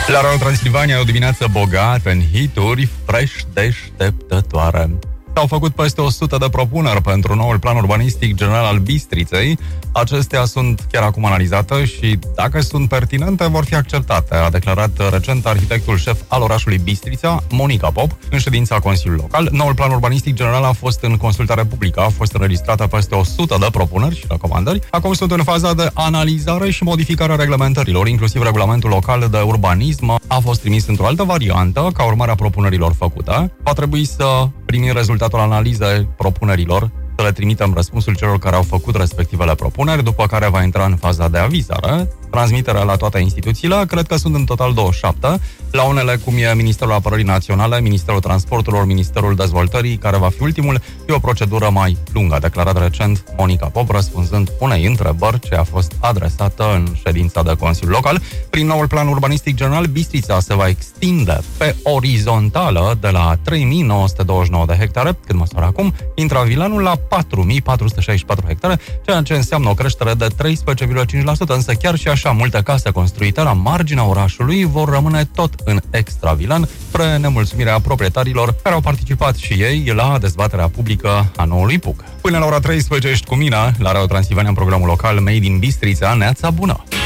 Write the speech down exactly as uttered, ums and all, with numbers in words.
La Radio Transilvania, o dimineață bogată în hituri, fresh deșteptătoare. S-au făcut peste o sută de propuneri pentru noul plan urbanistic general al Bistriței. Acestea sunt chiar acum analizate și, dacă sunt pertinente, vor fi acceptate, a declarat recent arhitectul șef al orașului Bistrița, Monica Pop, în ședința Consiliului Local. Noul plan urbanistic general a fost în consultare publică, a fost înregistrată peste o sută de propuneri și recomandări. Acum sunt în faza de analizare și modificare a reglementărilor, inclusiv regulamentul local de urbanism a fost trimis într-o altă variantă, ca urmare a propunerilor făcute. Va trebui să primim rezultatul analizei propunerilor, să le trimitem răspunsul celor care au făcut respectivele propuneri, după care va intra în faza de avizare, transmiterea la toate instituțiile. Cred că sunt în total douăzeci și șapte, la unele cum e Ministerul Apărării Naționale, Ministerul Transporturilor, Ministerul Dezvoltării, care va fi ultimul. E o procedură mai lungă, a declarat recent Monica Pop, răspunzând unei întrebări ce a fost adresată în ședința de Consiliul Local. Prin noul plan urbanistic general, Bistrița se va extinde pe orizontală de la trei mii nouă sute douăzeci și nouă de hectare, cât măsoară acum, intravilanul la patru mii patru sute șaizeci și patru hectare, ceea ce înseamnă o creștere de treisprezece virgulă cinci la sută, însă chiar și așa, multe case construite la marginea orașului vor rămâne tot în extravilan, spre nemulțumirea proprietarilor care au participat și ei la dezbaterea publică a noului P U C. Până la ora treisprezece ești cu mine la Radio Transilvania, în programul local Made in Bistrița. Neața bună!